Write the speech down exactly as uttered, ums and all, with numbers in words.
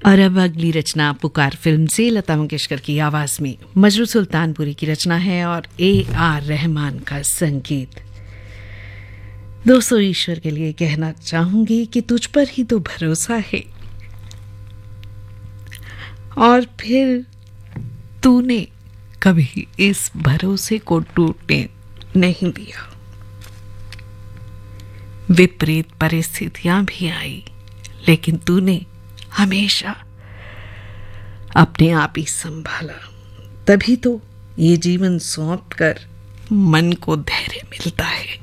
और अब अगली रचना पुकार फिल्म से लता मंगेशकर की आवाज में मजरू सुल्तानपुरी की रचना है और ए आर रहमान का संगीत। दोस्तों, ईश्वर के लिए कहना चाहूंगी कि तुझ पर ही तो भरोसा है, और फिर तूने कभी इस भरोसे को टूटने नहीं दिया। विपरीत परिस्थितियां भी आई, लेकिन तूने हमेशा अपने आप ही संभाला। तभी तो ये जीवन सौंप कर मन को धैर्य मिलता है।